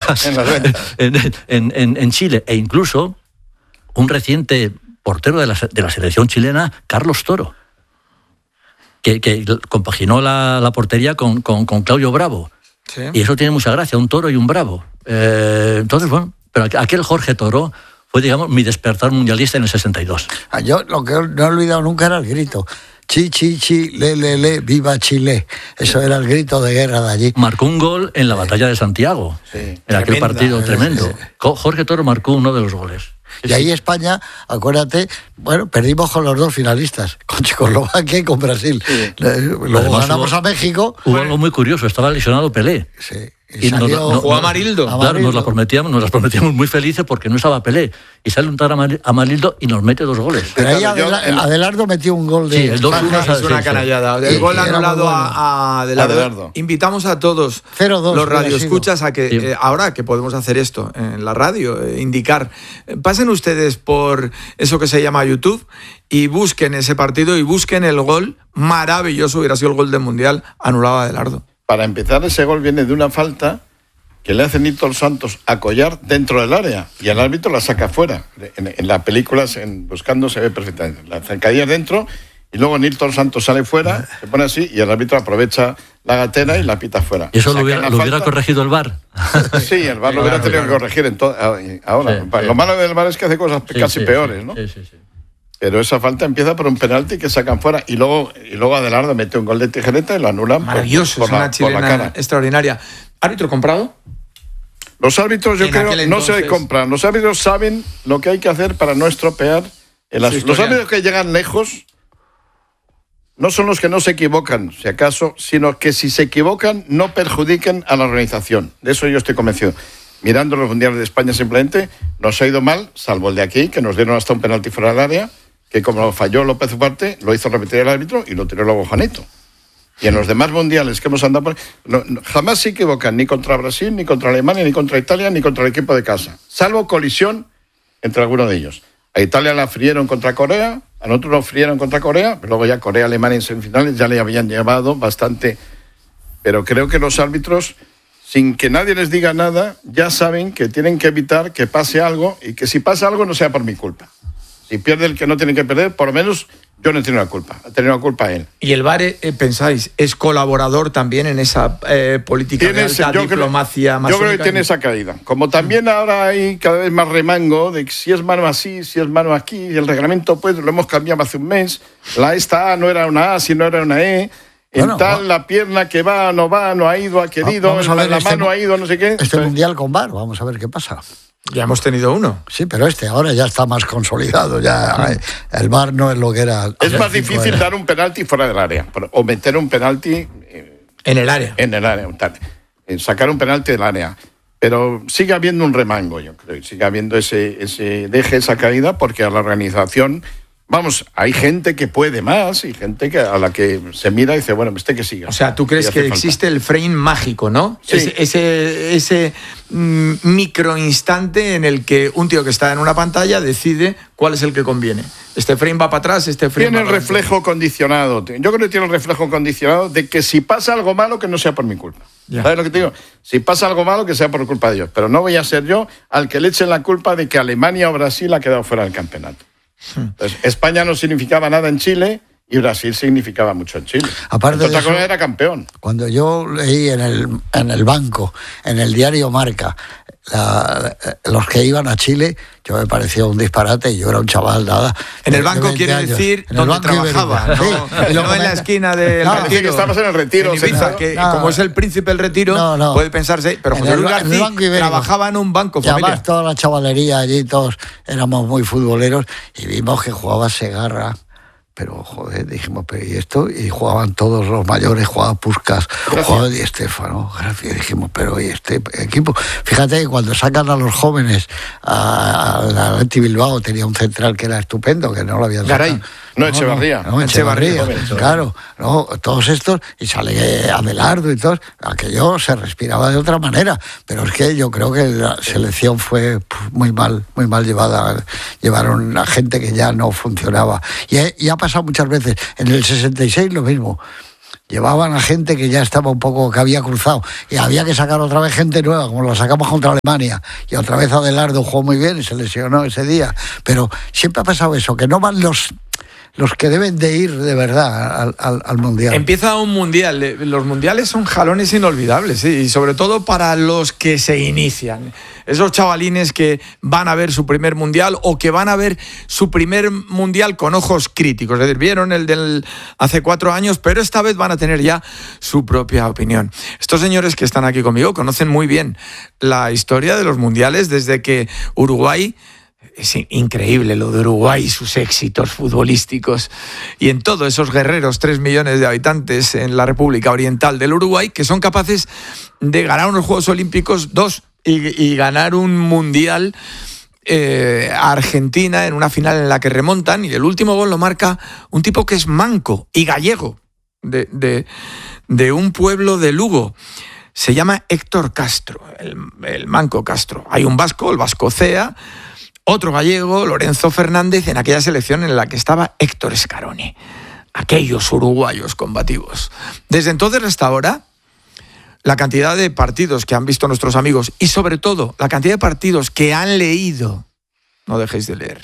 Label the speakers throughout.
Speaker 1: en Chile, e incluso un reciente portero de la selección chilena, Carlos Toro, que compaginó la portería con Claudio Bravo. Sí. Y eso tiene mucha gracia, un toro y un bravo. Entonces, bueno, pero aquel Jorge Toro fue, digamos, mi despertar mundialista en el 62.
Speaker 2: Yo lo que no he olvidado nunca era el grito. Chi, chi, chi, le, viva Chile. Eso era el grito de guerra de allí.
Speaker 1: Marcó un gol en la batalla de Santiago, en aquel partido tremendo. Jorge Toro marcó uno de los goles.
Speaker 2: Y ahí España, acuérdate, bueno, perdimos con los dos finalistas, con Checoslovaquia y con Brasil. Sí. Luego además ganamos a México.
Speaker 1: Hubo algo muy curioso, estaba lesionado Pelé.
Speaker 2: Sí.
Speaker 3: Y jugó Amarildo.
Speaker 1: Claro, nos las prometíamos muy felices porque no estaba Pelé. Y sale un tal Amarildo y nos mete 2 goles.
Speaker 2: Pero ahí Adelardo metió un gol de...
Speaker 1: Sí, el 2-1
Speaker 3: es una canallada. El gol anulado a Adelardo. Invitamos a todos
Speaker 2: 0-2,
Speaker 3: los radioescuchas a que, ahora que podemos hacer esto en la radio, indicar, pasen ustedes por eso que se llama YouTube y busquen ese partido y busquen el gol maravilloso, hubiera sido el gol del Mundial, anulado a Adelardo.
Speaker 4: Para empezar, ese gol viene de una falta que le hace Nilton Santos a Collar dentro del área y el árbitro la saca fuera. En la película, Buscando, se ve perfectamente. La zancadilla dentro y luego Nilton Santos sale fuera, se pone así y el árbitro aprovecha la gatera y la pita fuera.
Speaker 1: ¿Y eso lo hubiera corregido el VAR?
Speaker 4: Sí, el VAR lo hubiera tenido que corregir ahora. Sí, lo malo del VAR es que hace cosas casi peores, ¿no? Sí. Pero esa falta empieza por un penalti que sacan fuera y luego Adelardo mete un gol de tijereta y lo anulan.
Speaker 3: Maravilloso, es una chilena extraordinaria. ¿Árbitro comprado?
Speaker 4: Los árbitros, yo creo, no se compran. Los árbitros saben lo que hay que hacer para no estropear el asunto. Los árbitros que llegan lejos no son los que no se equivocan, si acaso, sino que si se equivocan no perjudiquen a la organización. De eso yo estoy convencido. Mirando los mundiales de España simplemente nos ha ido mal, salvo el de aquí, que nos dieron hasta un penalti fuera del área, que como lo falló López Ugarte, lo hizo repetir el árbitro y lo tiró luego Juanito. Y en los demás mundiales que hemos andado por... jamás se equivocan ni contra Brasil, ni contra Alemania, ni contra Italia, ni contra el equipo de casa. Salvo colisión entre algunos de ellos. A Italia la frieron contra Corea, a nosotros nos frieron contra Corea, pero luego ya Corea, Alemania en semifinales ya le habían llevado bastante. Pero creo que los árbitros, sin que nadie les diga nada, ya saben que tienen que evitar que pase algo y que si pasa algo no sea por mi culpa. Si pierde el que no tiene que perder, por lo menos yo no he tenido la culpa. Ha tenido la culpa él.
Speaker 3: ¿Y el VAR, pensáis, es colaborador también en esa política de alta diplomacia masónica?
Speaker 4: Yo creo que tiene esa caída. Como también ahora hay cada vez más remango de si es mano así, si es mano aquí, y el reglamento pues lo hemos cambiado hace un mes. Esta A no era una A, sino era una E. La pierna que va, no ha ido, ha querido, la mano ha ido, no sé qué.
Speaker 2: Este mundial con VAR, vamos a ver qué pasa.
Speaker 3: Ya hemos tenido uno.
Speaker 2: Sí, pero ahora ya está más consolidado. Ya el VAR no es lo que era.
Speaker 4: Es más difícil dar un penalti fuera del área o meter un penalti
Speaker 3: en el área.
Speaker 4: Sacar un penalti del área. Pero sigue habiendo un remango, yo creo. Sigue habiendo esa caída, porque a la organización... Vamos, hay gente que puede más y gente a la que se mira y dice, bueno, que siga.
Speaker 3: O sea, ¿tú crees que existe el frame mágico, no?
Speaker 4: Sí.
Speaker 3: Ese microinstante en el que un tío que está en una pantalla decide cuál es el que conviene. Este frame va para atrás, este frame
Speaker 4: tiene el reflejo condicionado. Yo creo que tiene el reflejo condicionado de que si pasa algo malo, que no sea por mi culpa. Ya. ¿Sabes lo que te digo? Si pasa algo malo, que sea por culpa de ellos. Pero no voy a ser yo al que le echen la culpa de que Alemania o Brasil ha quedado fuera del campeonato. Entonces, España no significaba nada en Chile y Brasil significaba mucho en Chile.
Speaker 2: Aparte de eso,
Speaker 4: era campeón.
Speaker 2: Cuando yo leí en el banco, en el diario Marca, los que iban a Chile, yo me parecía un disparate y yo era un chaval nada.
Speaker 3: En el banco quiere decir donde trabajaba, no en la esquina del retiro.
Speaker 4: Que estábamos en el retiro.
Speaker 3: En Ibiza, como es el príncipe del retiro, puede pensarse, pero José Luis García trabajaba en un banco familiar.
Speaker 2: Además, toda la chavalería allí, todos éramos muy futboleros y vimos que jugaba Segarra. Pero, joder, dijimos, pero ¿y esto? Y jugaban todos los mayores, jugaba Puskás, jugaba Di Stéfano, gracias. Dijimos, pero ¿y este equipo? Fíjate que cuando sacan a los jóvenes al Athletic Bilbao, tenía un central que era estupendo, que no lo habían sacado.
Speaker 4: Garay. Echevarría.
Speaker 2: Echevarría, claro. Todos estos, y sale Adelardo y todos, aquello se respiraba de otra manera. Pero es que yo creo que la selección fue muy mal llevada. Llevaron a gente que ya no funcionaba. Y ha pasado muchas veces. En el 66 lo mismo. llevaban a gente que ya estaba un poco, que había cruzado, y había que sacar otra vez gente nueva, como la sacamos contra Alemania, y otra vez Adelardo jugó muy bien y se lesionó ese día, pero siempre ha pasado eso, que no van los que deben de ir de verdad al Mundial.
Speaker 3: Empieza un Mundial. Los Mundiales son jalones inolvidables, ¿sí? Y sobre todo para los que se inician. Esos chavalines que van a ver su primer Mundial o que van a ver su primer Mundial con ojos críticos. Es decir, vieron el del hace 4 años, pero esta vez van a tener ya su propia opinión. Estos señores que están aquí conmigo conocen muy bien la historia de los Mundiales desde que Uruguay... Es increíble lo de Uruguay, sus éxitos futbolísticos. Y en todos esos guerreros, 3 millones de habitantes en la República Oriental del Uruguay, que son capaces de ganar unos Juegos Olímpicos, 2, y ganar un Mundial a Argentina en una final en la que remontan. Y el último gol lo marca un tipo que es manco y gallego, de un pueblo de Lugo. Se llama Héctor Castro, el manco Castro. Hay un vasco, el Vascocea, otro gallego, Lorenzo Fernández, en aquella selección en la que estaba Héctor Scaroni. Aquellos uruguayos combativos. Desde entonces hasta ahora, la cantidad de partidos que han visto nuestros amigos y sobre todo la cantidad de partidos que han leído, no dejéis de leer,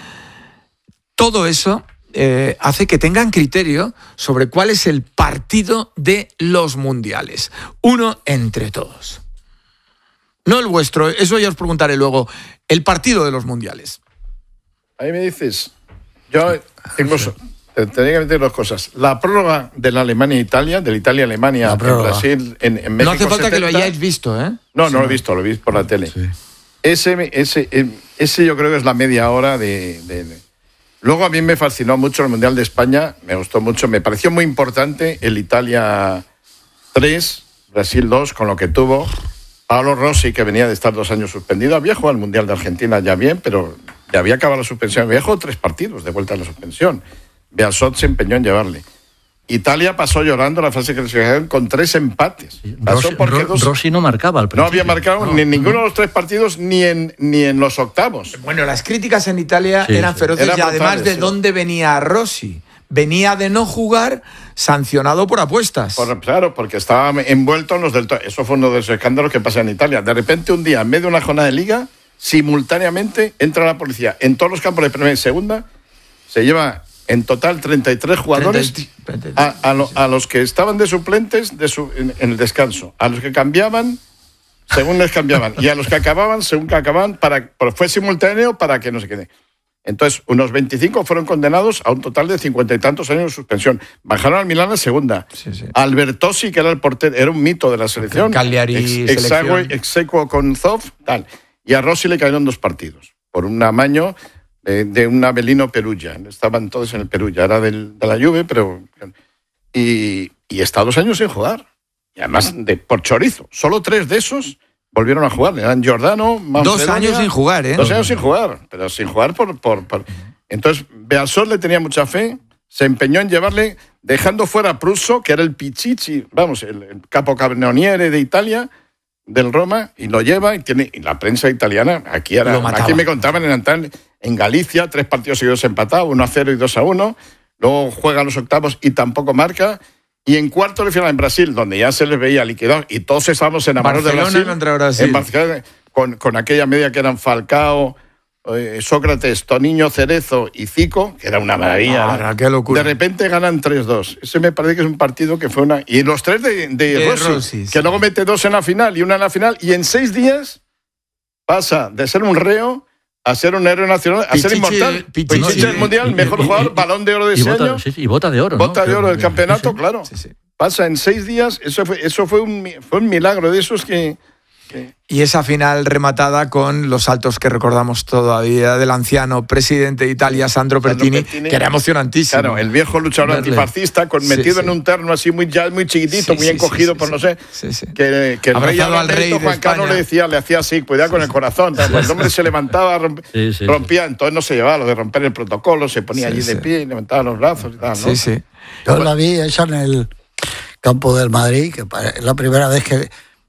Speaker 3: todo eso hace que tengan criterio sobre cuál es el partido de los mundiales. Uno entre todos. No el vuestro, eso ya os preguntaré luego. El partido de los mundiales.
Speaker 4: Ahí me dices, yo tengo, tendría que meter 2 cosas. La prórroga de la Alemania-Italia, del Italia-Alemania en Brasil, en México.
Speaker 3: No hace falta
Speaker 4: 70.
Speaker 3: Que lo hayáis visto, ¿eh?
Speaker 4: No, no lo he visto, lo vi por la tele. Sí. Ese yo creo que es la media hora de... Luego a mí me fascinó mucho el Mundial de España, me gustó mucho, me pareció muy importante el Italia 3, Brasil 2, con lo que tuvo... Paolo Rossi, que venía de estar 2 años suspendido, había jugado al Mundial de Argentina ya bien, pero ya había acabado la suspensión. Había jugado 3 partidos de vuelta a la suspensión. Bearzot se empeñó en llevarle. Italia pasó llorando la fase de clasificación con 3 empates.
Speaker 1: Rossi no marcaba al principio.
Speaker 4: No había marcado ni en ninguno de los 3 partidos ni en los octavos.
Speaker 3: Bueno, las críticas en Italia eran feroces y además de dónde venía Rossi. Venía de no jugar sancionado por apuestas.
Speaker 4: Claro, porque estaba envuelto en los del... Eso fue uno de los escándalos que pasa en Italia. De repente, un día, en medio de una jornada de liga, simultáneamente entra la policía en todos los campos de primera y segunda, se lleva en total 33 jugadores a los que estaban de suplentes en el descanso, a los que cambiaban según les cambiaban y a los que acababan según que acababan, fue simultáneo para que no se quede. Entonces, unos 25 fueron condenados a un total de 50 y tantos años de suspensión. Bajaron al Milán a segunda. Sí. Albertosi, que era el portero, era un mito de la selección.
Speaker 3: Cagliari,
Speaker 4: execuo con Zoff, tal. Y a Rossi le cayeron 2 partidos por un amaño de un Avelino Perugia. Estaban todos en el Perugia. Era de la Juve, pero... Y está 2 años sin jugar. Y además, por chorizo. Solo 3 de esos... volvieron a jugar, eran Giordano, Manfredonia,
Speaker 3: 2 años sin jugar, ¿eh?
Speaker 4: 2 años sin jugar, pero sin jugar por... Entonces, Bearzot le tenía mucha fe, se empeñó en llevarle, dejando fuera a Prusso, que era el Pichichi, el capocannoniere de Italia, del Roma, y lo lleva, y la prensa italiana, aquí me contaban en Galicia, 3 partidos seguidos empatados, 1-0 y 2-1, luego juegan los octavos y tampoco marca. Y en cuartos de final en Brasil, donde ya se les veía liquidado, y todos estábamos enamorados de Brasil. En Barcelona, con aquella media que eran Falcao, Sócrates, Toniño, Cerezo y Zico, que era una maravilla.
Speaker 3: Qué locura.
Speaker 4: De repente ganan 3-2. Ese me parece que es un partido que fue una... Y los 3 de Rossi, que luego mete 2 en la final y 1 en la final, y en 6 días pasa de ser un reo a ser un héroe nacional, a ser inmortal. Pichichi del Mundial, mejor jugador, Balón de Oro de ese año.
Speaker 1: Y bota de oro.
Speaker 4: Bota de oro del campeonato, claro. Sí. Pasa en 6 días, eso fue un milagro de esos que...
Speaker 3: Y esa final rematada con los saltos que recordamos todavía del anciano presidente de Italia, Sandro Pertini, que era emocionantísimo.
Speaker 4: Claro, el viejo luchador antifascista, metido en un terno así muy chiquitito, muy encogido, por no sé. Que el rey Juan Carlos le hacía así, cuidado con el corazón. Cuando el hombre se levantaba, rompía, entonces no se llevaba lo de romper el protocolo, se ponía allí de pie y levantaba los brazos y tal, ¿no?
Speaker 2: Yo la vi esa en el campo del Madrid, que es la primera vez que...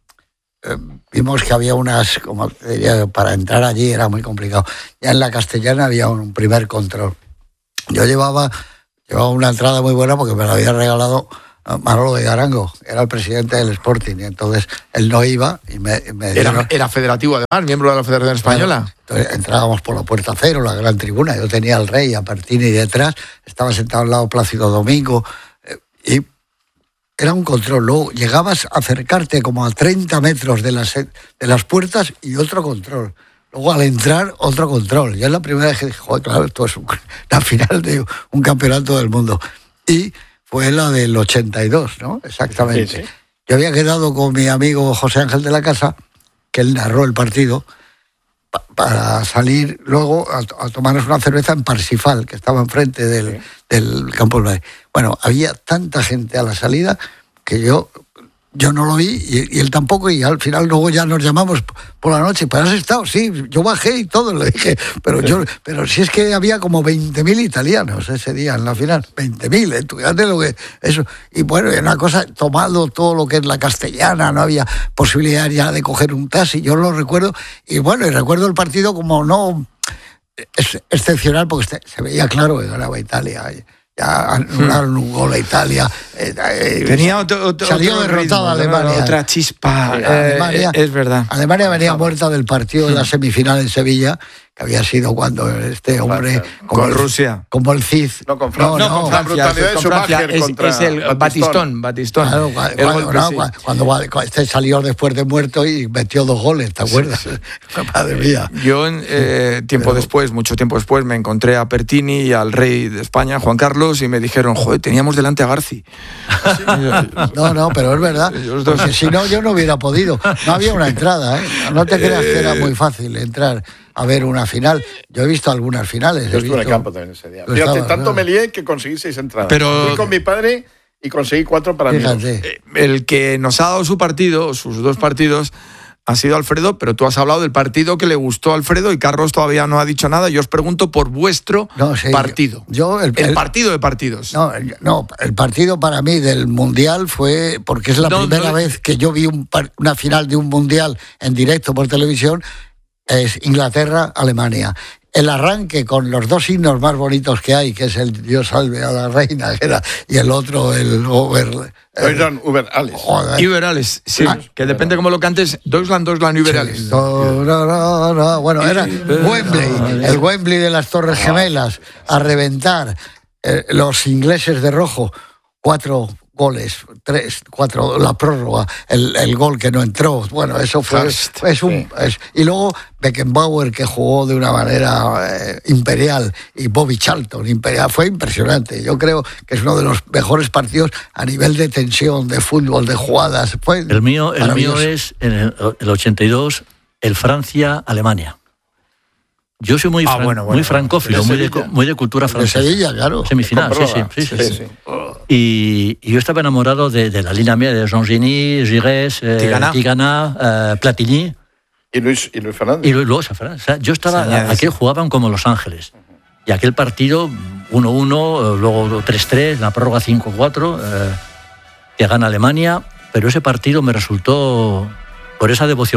Speaker 2: vimos que había unas, como diría, para entrar allí era muy complicado. Ya en la Castellana había un primer control. Yo llevaba una entrada muy buena porque me la había regalado Manolo de Garango, era el presidente del Sporting, y entonces él no iba y me
Speaker 3: era federativo además, miembro de la Federación Española.
Speaker 2: Entonces entrábamos por la puerta cero, la gran tribuna, yo tenía al Rey, a Pertini detrás, estaba sentado al lado Plácido Domingo, y era un control. Luego llegabas a acercarte como a 30 metros de las puertas y otro control. Luego al entrar, otro control. Ya es la primera vez que dije, joder, claro, esto es la final de un campeonato del mundo. Y fue la del 82, ¿no? Exactamente. Sí. Yo había quedado con mi amigo José Ángel de la Casa, que él narró el partido, para salir luego a tomarnos una cerveza en Parsifal, que estaba enfrente del campo del Valle. Bueno, había tanta gente a la salida que yo no lo vi y él tampoco, y al final luego ya nos llamamos por la noche. ¿Pues has estado? Sí, yo bajé y todo, le dije, pero si es que había como 20.000 italianos ese día en la final, 20.000, fíjate lo que eso. Y bueno, era una cosa, tomado todo lo que es la Castellana, no había posibilidad ya de coger un taxi, yo lo recuerdo, y bueno, y recuerdo el partido como no excepcional, porque se veía claro que ganaba Italia. Ya anularon un gol a Italia.
Speaker 3: Tenía
Speaker 2: salió derrotada Alemania.
Speaker 3: Otra chispa.
Speaker 2: Alemania,
Speaker 3: es verdad.
Speaker 2: Alemania venía muerta del partido de la semifinal en Sevilla, que había sido cuando este hombre...
Speaker 3: Con Rusia.
Speaker 2: Como el Cid.
Speaker 4: No, con Francia.
Speaker 3: No, con Francia. La brutalidad de Schumacher
Speaker 4: es
Speaker 3: el Batistón.
Speaker 2: Claro, cuando este salió después de muerto y metió 2 goles, ¿te acuerdas? Madre mía.
Speaker 3: Yo, mucho tiempo después, me encontré a Pertini y al rey de España, Juan Carlos, y me dijeron, joder, teníamos delante a Garci.
Speaker 2: No, pero es verdad. Porque si no, yo no hubiera podido. No había una entrada, ¿eh? No te creas que era muy fácil entrar a ver una final. Yo he visto algunas finales.
Speaker 4: Yo estuve en el campo también ese día. Fíjate, tanto me lié que conseguí 6 entradas.
Speaker 3: Pero
Speaker 4: fui con mi padre y conseguí 4 para mí.
Speaker 3: El que nos ha dado sus 2 partidos, ha sido Alfredo, pero tú has hablado del partido que le gustó a Alfredo y Carlos todavía no ha dicho nada. Yo os pregunto por vuestro partido. El partido de partidos.
Speaker 2: No, el partido para mí del Mundial fue, porque es la primera vez que yo vi una final de un Mundial en directo por televisión, es Inglaterra-Alemania. El arranque con los 2 himnos más bonitos que hay, que es el Dios salve a la reina, y el otro, el Über
Speaker 4: Alles.
Speaker 3: Über Alles, sí, que depende cómo lo cantes, Deutschland, Über Alles.
Speaker 2: Sí. Bueno, era Wembley, el Wembley de las Torres Gemelas, a reventar, los ingleses de rojo, 4 goles, 4, la prórroga, el gol que no entró, bueno, eso fue y luego Beckenbauer, que jugó de una manera imperial, y Bobby Charlton, imperial, fue impresionante. Yo creo que es uno de los mejores partidos a nivel de tensión, de fútbol, de jugadas.
Speaker 1: El mío es en el 82, el Francia-Alemania. Yo soy muy francófilo, muy de cultura francesa.
Speaker 2: De Sevilla, claro.
Speaker 1: Semifinal, sí. Y yo estaba enamorado de la línea media de Jean Geny, Giresse, Tigana, Platini.
Speaker 4: Y Luis Fernández.
Speaker 1: Y Luis Fernández. O sea, yo estaba... Aquí jugaban como Los Ángeles. Y aquel partido, 1-1, luego 3-3, la prórroga 5-4, que gana Alemania. Pero ese partido me resultó, por esa devoción